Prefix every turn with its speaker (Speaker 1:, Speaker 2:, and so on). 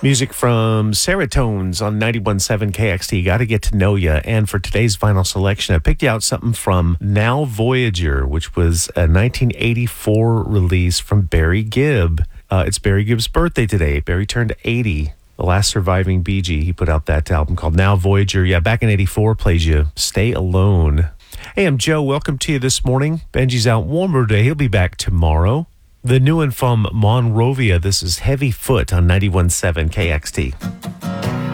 Speaker 1: Music from Seratones on 91.7 KXT. Got to get to know you. And for today's vinyl selection, I picked out something from Now Voyager, which was a 1984 release from Barry Gibb. It's Barry Gibb's birthday today. Barry turned 80. The last surviving Bee Gee. He put out that album called Now Voyager. Yeah, back in 84, plays you Stay Alone. Hey, I'm Joe. Welcome to you this morning. Benji's out warmer today. He'll be back tomorrow. The new one from Monrovia. This is Heavy Foot on 91.7 KXT.